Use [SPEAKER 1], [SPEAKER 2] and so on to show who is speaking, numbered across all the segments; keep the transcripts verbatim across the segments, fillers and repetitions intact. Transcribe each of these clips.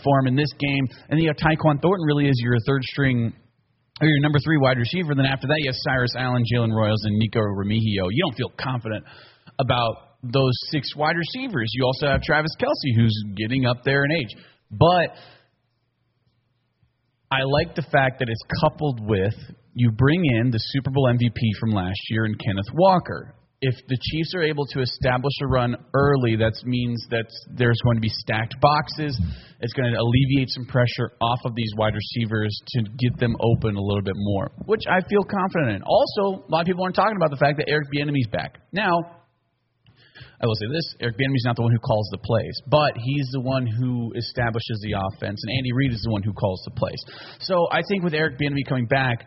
[SPEAKER 1] for him in this game. And you have Tyquan Thornton really is your third string or your number three wide receiver. Then after that, you have Cyrus Allen, Jalen Royals, and Nico Remigio. You don't feel confident about those six wide receivers. You also have Travis Kelce, who's getting up there in age. But I like the fact that it's coupled with you bring in the Super Bowl M V P from last year in Kenneth Walker. If the Chiefs are able to establish a run early, that means that there's going to be stacked boxes. It's going to alleviate some pressure off of these wide receivers to get them open a little bit more, which I feel confident in. Also, a lot of people aren't talking about the fact that Eric Bieniemy's back. Now, I will say this, Eric Bieniemy's not the one who calls the plays, but he's the one who establishes the offense, and Andy Reid is the one who calls the plays. So I think with Eric Bieniemy coming back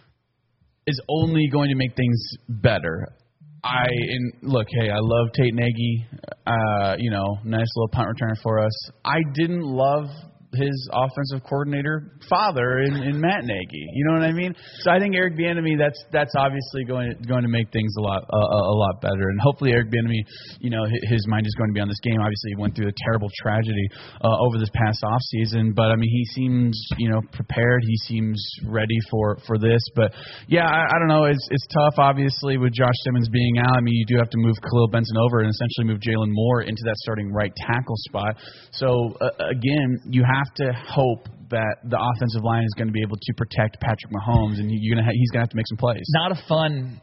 [SPEAKER 1] is only going to make things better. I and look, hey, I love Tate Nagy. Uh, you know, nice little punt return for us. I didn't love his offensive coordinator father in, in Matt Nagy. You know what I mean? So I think Eric Bieniemy, that's that's obviously going to, going to make things a lot a, a lot better. And hopefully Eric Bieniemy, you know, his mind is going to be on this game. Obviously, he went through a terrible tragedy uh, over this past offseason, but I mean, he seems, you know, prepared. He seems ready for, for this. But yeah, I, I don't know. It's it's tough, obviously, with Josh Simmons being out. I mean, you do have to move Khalil Benson over and essentially move Jalen Moore into that starting right tackle spot. So uh, again, you have to hope that the offensive line is going to be able to protect Patrick Mahomes, and you're gonna ha- he's going to have to make some plays.
[SPEAKER 2] Not a fun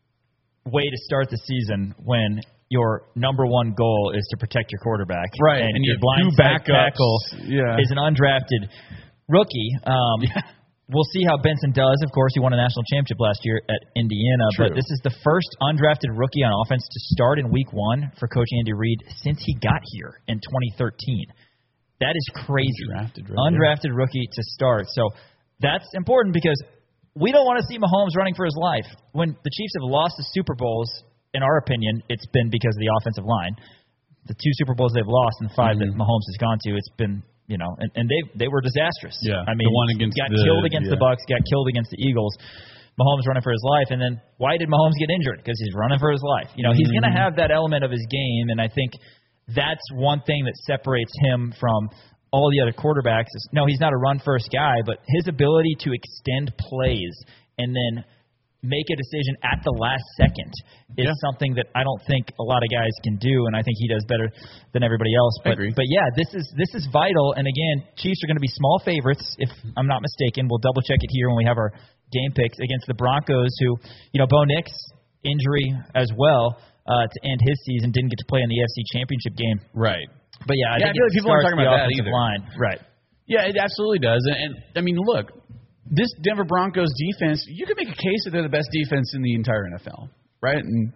[SPEAKER 2] way to start the season when your number one goal is to protect your quarterback.
[SPEAKER 1] Right.
[SPEAKER 2] And,
[SPEAKER 1] and
[SPEAKER 2] your
[SPEAKER 1] you
[SPEAKER 2] blindside tackle
[SPEAKER 1] yeah.
[SPEAKER 2] is an undrafted rookie. Um, yeah. We'll see how Benson does. Of course, he won a national championship last year at Indiana,
[SPEAKER 1] True.
[SPEAKER 2] but this is the first undrafted rookie on offense to start in week one for Coach Andy Reid since he got here in twenty thirteen. That is crazy.
[SPEAKER 1] Undrafted, right?
[SPEAKER 2] Undrafted rookie to start. So that's important because we don't want to see Mahomes running for his life. When the Chiefs have lost the Super Bowls, in our opinion, it's been because of the offensive line. The two Super Bowls they've lost and the five mm-hmm. that Mahomes has gone to, it's been, you know, and, and they they were disastrous.
[SPEAKER 1] Yeah,
[SPEAKER 2] I mean,
[SPEAKER 1] the one against
[SPEAKER 2] got
[SPEAKER 1] the,
[SPEAKER 2] killed against
[SPEAKER 1] yeah.
[SPEAKER 2] the Bucs, got killed against the Eagles. Mahomes running for his life, and then why did Mahomes get injured? Because he's running for his life. You know, he's mm-hmm. going to have that element of his game, and I think that's one thing that separates him from all the other quarterbacks. Is, no, he's not a run-first guy, but his ability to extend plays and then make a decision at the last second is yeah. something that I don't think a lot of guys can do, and I think he does better than everybody else. But,
[SPEAKER 1] I agree.
[SPEAKER 2] but yeah, this is this is vital. And again, Chiefs are going to be small favorites, if I'm not mistaken. We'll double-check it here when we have our game picks against the Broncos, who, you know, Bo Nix, injury as well uh, to end his season, didn't get to play in the A F C Championship game.
[SPEAKER 1] Right.
[SPEAKER 2] But yeah, I
[SPEAKER 1] yeah,
[SPEAKER 2] think
[SPEAKER 1] I feel like people aren't talking about that
[SPEAKER 2] either. Line. Right.
[SPEAKER 1] Yeah, it absolutely does. And, and I mean, look, this Denver Broncos defense, you could make a case that they're the best defense in the entire N F L, right? And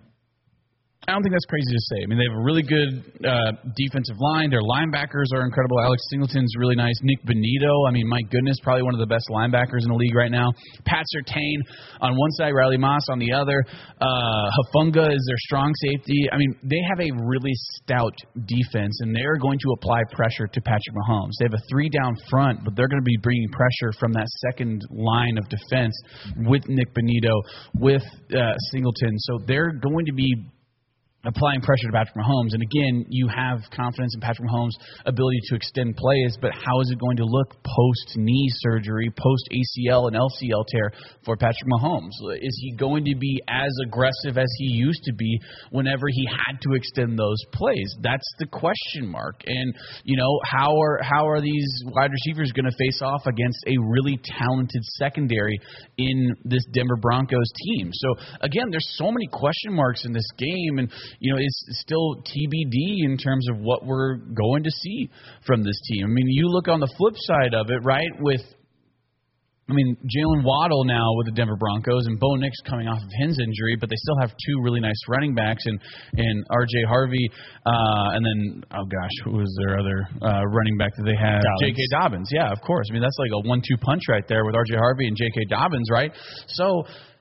[SPEAKER 1] I don't think that's crazy to say. I mean, they have a really good uh, defensive line. Their linebackers are incredible. Alex Singleton's really nice. Nick Bonito, I mean, my goodness, probably one of the best linebackers in the league right now. Pat Surtain on one side, Riley Moss on the other. Uh, Hafunga is their strong safety. I mean, they have a really stout defense, and they're going to apply pressure to Patrick Mahomes. They have a three-down front, but they're going to be bringing pressure from that second line of defense with Nick Bonito, with uh, Singleton. So they're going to be applying pressure to Patrick Mahomes. And again, you have confidence in Patrick Mahomes' ability to extend plays, but how is it going to look post-knee surgery, post-A C L and L C L tear for Patrick Mahomes? Is he going to be as aggressive as he used to be whenever he had to extend those plays? That's the question mark. And, you know, how are how are these wide receivers going to face off against a really talented secondary in this Denver Broncos team? So, again, there's so many question marks in this game, and you know, it's still T B D in terms of what we're going to see from this team. I mean, you look on the flip side of it, right, with, I mean, Jalen Waddle now with the Denver Broncos and Bo Nix coming off of his injury, but they still have two really nice running backs and, and R J Harvey, uh, and then, oh gosh, who was their other uh, running back that they have? J K. Dobbins. Yeah, of course. I mean, that's like a one two punch right there with R J Harvey and J K. Dobbins, right? So,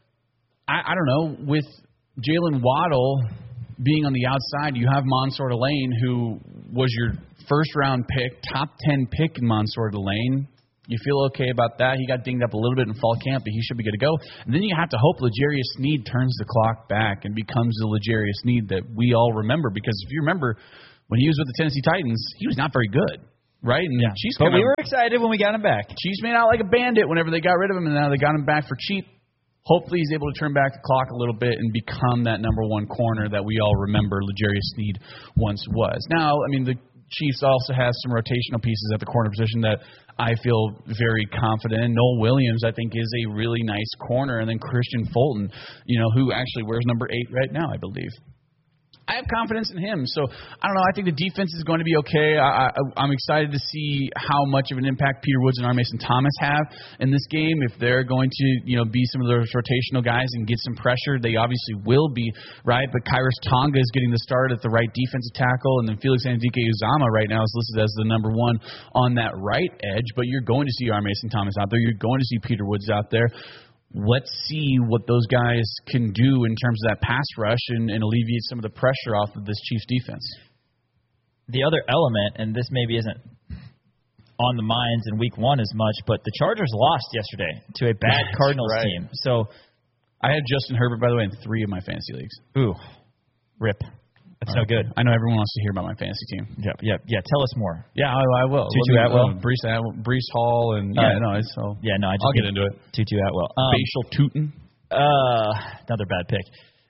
[SPEAKER 1] I, I don't know, with Jalen Waddle being on the outside, you have Mansour Delane, who was your first-round pick, top ten pick in Mansour Delane. You feel okay about that? He got dinged up a little bit in fall camp, but he should be good to go. And then you have to hope L'Jarius Sneed turns the clock back and becomes the L'Jarius Sneed that we all remember. Because if you remember, when he was with the Tennessee Titans, he was not very good. right? And
[SPEAKER 2] Yeah.
[SPEAKER 1] Chiefs
[SPEAKER 2] but we
[SPEAKER 1] of,
[SPEAKER 2] were excited when we got him back.
[SPEAKER 1] Chiefs made out like a bandit whenever they got rid of him, and now they got him back for cheap. Hopefully he's able to turn back the clock a little bit and become that number one corner that we all remember L'Jarius Sneed once was. Now, I mean, the Chiefs also have some rotational pieces at the corner position that I feel very confident in. Noel Williams, I think, is a really nice corner. And then Christian Fulton, you know, who actually wears number eight right now, I believe. I have confidence in him. So, I don't know. I think the defense is going to be okay. I, I, I'm excited to see how much of an impact Peter Woods and R. Mason Thomas have in this game. If they're going to, you know, be some of those rotational guys and get some pressure, they obviously will be, right? But Kairos Tonga is getting the start at the right defensive tackle, and then Felix Anudike-Uzomah right now is listed as the number one on that right edge. But you're going to see R. Mason Thomas out there. You're going to see Peter Woods out there. Let's see what those guys can do in terms of that pass rush and, and alleviate some of the pressure off of this Chiefs defense.
[SPEAKER 2] The other element, and this maybe isn't on the minds in week one as much, but the Chargers lost yesterday to a bad
[SPEAKER 1] That's
[SPEAKER 2] Cardinals
[SPEAKER 1] right.
[SPEAKER 2] team. So
[SPEAKER 1] I had Justin Herbert, by the way, in three of my fantasy leagues.
[SPEAKER 2] Ooh, rip. That's no good.
[SPEAKER 1] I know everyone wants to hear about my fantasy team.
[SPEAKER 2] Yeah, yeah, yeah. Tell us more.
[SPEAKER 1] Yeah, I, I will.
[SPEAKER 2] Tutu
[SPEAKER 1] Let me-
[SPEAKER 2] Atwell?
[SPEAKER 1] uh, Brees, Atwell, Brees Hall, and yeah,
[SPEAKER 2] Uh,
[SPEAKER 1] no, it's so.
[SPEAKER 2] Yeah, no, I just
[SPEAKER 1] I'll get into it.
[SPEAKER 2] Tutu Atwell. Um,
[SPEAKER 1] Facial Tootin.
[SPEAKER 2] Uh, another bad pick.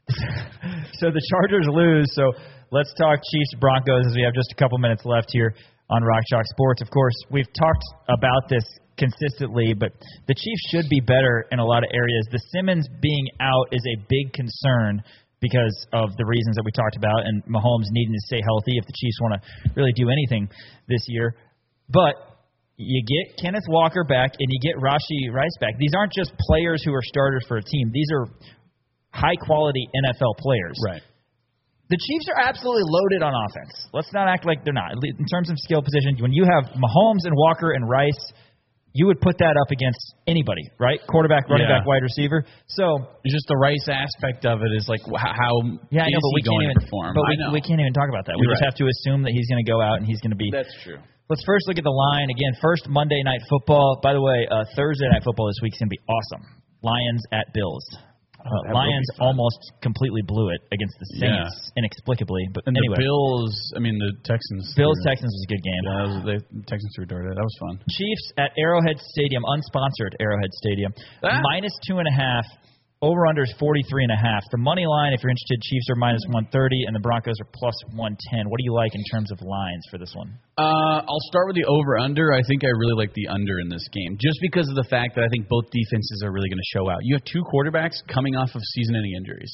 [SPEAKER 2] So the Chargers lose. So let's talk Chiefs Broncos as we have just a couple minutes left here on Rock Chalk Sports. Of course, we've talked about this consistently, but the Chiefs should be better in a lot of areas. The Simmons being out is a big concern because of the reasons that we talked about, and Mahomes needing to stay healthy if the Chiefs want to really do anything this year. But you get Kenneth Walker back, and you get Rashee Rice back. These aren't just players who are starters for a team. These are high-quality N F L players.
[SPEAKER 1] Right.
[SPEAKER 2] The Chiefs are absolutely loaded on offense. Let's not act like they're not. In terms of skill position, when you have Mahomes and Walker and Rice, you would put that up against anybody, right? Quarterback, running
[SPEAKER 1] Yeah.
[SPEAKER 2] back, wide receiver. So
[SPEAKER 1] It's just the Rice aspect of it is like wh- how
[SPEAKER 2] yeah, I know,
[SPEAKER 1] is
[SPEAKER 2] but
[SPEAKER 1] he
[SPEAKER 2] we can't
[SPEAKER 1] going
[SPEAKER 2] even
[SPEAKER 1] to perform?
[SPEAKER 2] But we,
[SPEAKER 1] I know.
[SPEAKER 2] we can't even talk about that. We
[SPEAKER 1] You're
[SPEAKER 2] just
[SPEAKER 1] right.
[SPEAKER 2] have to assume that he's going to go out and he's going to be.
[SPEAKER 1] That's true.
[SPEAKER 2] Let's first look at the line again. First Monday Night Football. By the way, uh, Thursday Night Football this week is going to be awesome. Lions at Bills. Uh,
[SPEAKER 1] that will
[SPEAKER 2] Lions
[SPEAKER 1] be fun.
[SPEAKER 2] almost completely blew it against the Saints
[SPEAKER 1] Yeah.
[SPEAKER 2] inexplicably. But
[SPEAKER 1] And
[SPEAKER 2] anyway,
[SPEAKER 1] the Bills, I mean the Texans.
[SPEAKER 2] Bills
[SPEAKER 1] threw-
[SPEAKER 2] Texans was a good game.
[SPEAKER 1] Yeah, that was, they, the Texans threw a dart at. That was fun.
[SPEAKER 2] Chiefs at Arrowhead Stadium, unsponsored Arrowhead Stadium,
[SPEAKER 1] Ah.
[SPEAKER 2] minus two and a half. Over under is forty-three and a half. The money line, if you're interested, Chiefs are minus one thirty, and the Broncos are plus one ten. What do you like in terms of lines for this one?
[SPEAKER 1] Uh, I'll start with the over-under. I think I really like the under in this game, just because of the fact that I think both defenses are really going to show out. You have two quarterbacks coming off of season-ending injuries.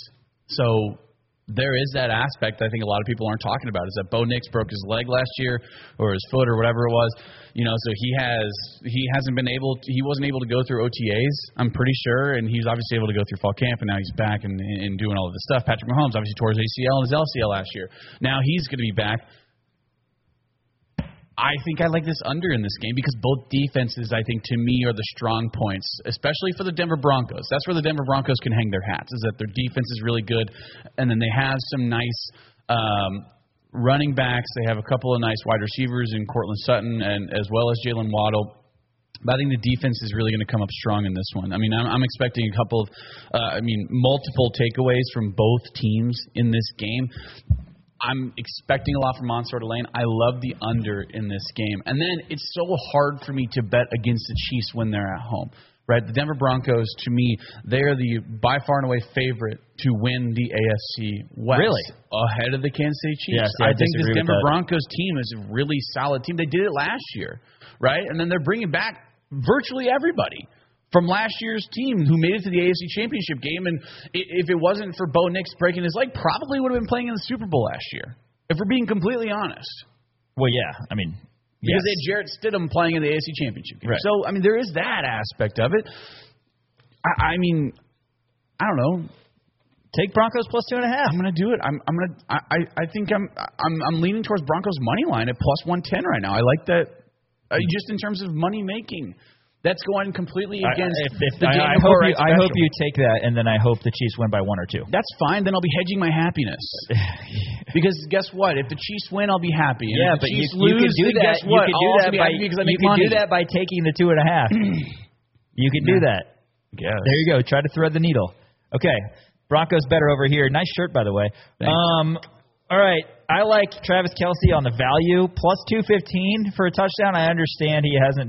[SPEAKER 1] So there is that aspect I think a lot of people aren't talking about, is that Bo Nix broke his leg last year, or his foot, or whatever it was. You know, so he has he hasn't been able to, he wasn't able to go through O T As, I'm pretty sure, and he's obviously able to go through fall camp, and now he's back and, and doing all of this stuff. Patrick Mahomes obviously tore his A C L and his L C L last year. Now he's going to be back. I think I like this under in this game because both defenses, I think, to me, are the strong points, especially for the Denver Broncos. That's where the Denver Broncos can hang their hats, is that their defense is really good, and then they have some nice um, running backs. They have a couple of nice wide receivers in Cortland Sutton and as well as Jalen Waddle. But I think the defense is really going to come up strong in this one. I mean, I'm, I'm expecting a couple of, uh, I mean, multiple takeaways from both teams in this game. I'm expecting a lot from Mansour Delane. I love the under in this game. And then it's so hard for me to bet against the Chiefs when they're at home, right? The Denver Broncos, to me, they are the by far and away favorite to win the A F C West.
[SPEAKER 2] Really?
[SPEAKER 1] Ahead of the Kansas City Chiefs.
[SPEAKER 2] Yeah, see, I
[SPEAKER 1] I think
[SPEAKER 2] disagree
[SPEAKER 1] this
[SPEAKER 2] with
[SPEAKER 1] Denver
[SPEAKER 2] that.
[SPEAKER 1] Broncos team is a really solid team. They did it last year, right? And then they're bringing back virtually everybody from last year's team who made it to the A F C Championship game. And i- if it wasn't for Bo Nix breaking his leg, probably would have been playing in the Super Bowl last year, if we're being completely honest.
[SPEAKER 2] Well, yeah, I mean,
[SPEAKER 1] Because
[SPEAKER 2] yes.
[SPEAKER 1] they had Jarrett Stidham playing in the A F C Championship game.
[SPEAKER 2] Right.
[SPEAKER 1] So, I mean, there is that aspect of it. I, I mean, I don't know.
[SPEAKER 2] Take Broncos plus two and a half.
[SPEAKER 1] I'm gonna do it. I'm I'm gonna I, I I think I'm I'm I'm leaning towards Broncos money line at plus one ten right now. I like that uh, just in terms of money making. That's going completely against
[SPEAKER 2] I, if, if,
[SPEAKER 1] the
[SPEAKER 2] I, I,
[SPEAKER 1] Daniel
[SPEAKER 2] hope
[SPEAKER 1] Corright
[SPEAKER 2] you, I hope
[SPEAKER 1] special.
[SPEAKER 2] you take that, and then I hope the Chiefs win by one or two.
[SPEAKER 1] That's fine. Then I'll be hedging my happiness. Because guess what? If the Chiefs win, I'll be happy. And
[SPEAKER 2] Yeah,
[SPEAKER 1] if the
[SPEAKER 2] but you,
[SPEAKER 1] Chiefs
[SPEAKER 2] you
[SPEAKER 1] lose,
[SPEAKER 2] could do
[SPEAKER 1] then
[SPEAKER 2] that.
[SPEAKER 1] guess what?
[SPEAKER 2] You could
[SPEAKER 1] I'll
[SPEAKER 2] do
[SPEAKER 1] also
[SPEAKER 2] that
[SPEAKER 1] be
[SPEAKER 2] by
[SPEAKER 1] happy because I
[SPEAKER 2] you
[SPEAKER 1] make
[SPEAKER 2] could
[SPEAKER 1] money.
[SPEAKER 2] do that by taking the two and a half. You can do that.
[SPEAKER 1] Yes.
[SPEAKER 2] There you go. Try to thread the needle. Okay, Broncos better over here. Nice shirt, by the way.
[SPEAKER 1] Thanks.
[SPEAKER 2] Um, all right. I like Travis Kelce on the value plus two fifteen for a touchdown. I understand he hasn't